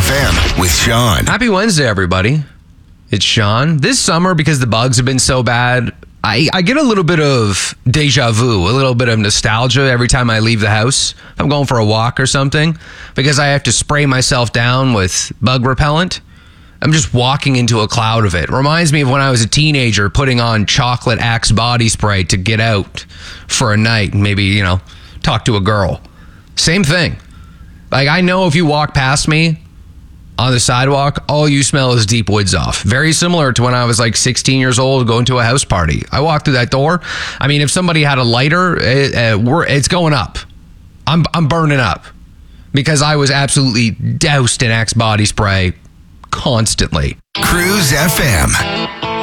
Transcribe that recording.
FM with Sean. Happy Wednesday, everybody. It's Sean. This summer, because the bugs have been so bad, I get a little bit of deja vu, a little bit of nostalgia every time I leave the house. If I'm going for a walk or something, because I have to spray myself down with bug repellent. I'm just walking into a cloud of it. Reminds me of when I was a teenager putting on chocolate Axe body spray to get out for a night and maybe, talk to a girl. Same thing. Like, I know if you walk past me on the sidewalk, all you smell is Deep Woods Off. Very similar to when I was like 16 years old going to a house party. I walked through that door. I mean, if somebody had a lighter, it's going up. I'm burning up because I was absolutely doused in Axe body spray constantly. Cruise FM.